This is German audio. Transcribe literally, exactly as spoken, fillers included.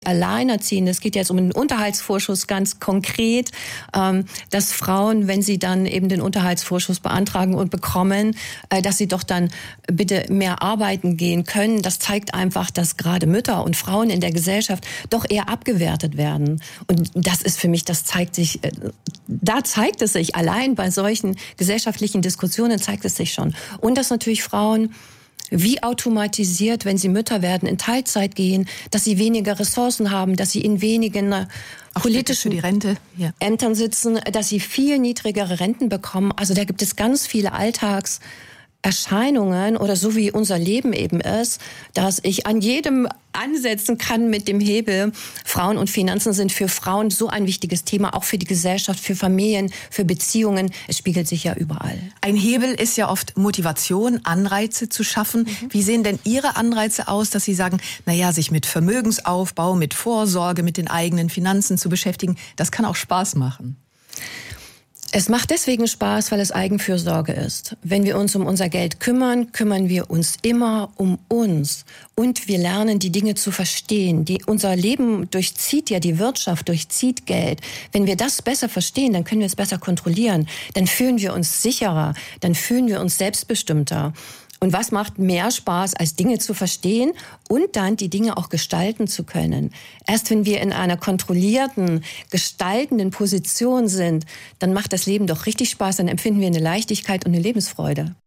Alleinerziehende, es geht jetzt um den Unterhaltsvorschuss ganz konkret, ähm, dass Frauen, wenn sie dann eben den Unterhaltsvorschuss beantragen und bekommen, äh, dass sie doch dann bitte mehr arbeiten gehen können. Das zeigt einfach, dass gerade Mütter und Frauen in der Gesellschaft doch eher abgewertet werden. Und das ist für mich, das zeigt sich, äh, da zeigt es sich, allein bei solchen gesellschaftlichen Diskussionen zeigt es sich schon. Und dass natürlich Frauen wie automatisiert, wenn sie Mütter werden, in Teilzeit gehen, dass sie weniger Ressourcen haben, dass sie in wenigen politischen für die Rente. Ja. Ämtern sitzen, dass sie viel niedrigere Renten bekommen. Also da gibt es ganz viele Alltagserscheinungen oder so wie unser Leben eben ist, dass ich an jedem ansetzen kann mit dem Hebel. Frauen und Finanzen sind für Frauen so ein wichtiges Thema, auch für die Gesellschaft, für Familien, für Beziehungen. Es spiegelt sich ja überall. Ein Hebel ist ja oft Motivation, Anreize zu schaffen. Mhm. Wie sehen denn Ihre Anreize aus, dass Sie sagen, naja, sich mit Vermögensaufbau, mit Vorsorge, mit den eigenen Finanzen zu beschäftigen, das kann auch Spaß machen? Es macht deswegen Spaß, weil es Eigenfürsorge ist. Wenn wir uns um unser Geld kümmern, kümmern wir uns immer um uns. Und wir lernen, die Dinge zu verstehen. Die, unser Leben durchzieht ja die Wirtschaft, durchzieht Geld. Wenn wir das besser verstehen, dann können wir es besser kontrollieren. Dann fühlen wir uns sicherer. Dann fühlen wir uns selbstbestimmter. Und was macht mehr Spaß, als Dinge zu verstehen und dann die Dinge auch gestalten zu können? Erst wenn wir in einer kontrollierten, gestaltenden Position sind, dann macht das Leben doch richtig Spaß, dann empfinden wir eine Leichtigkeit und eine Lebensfreude.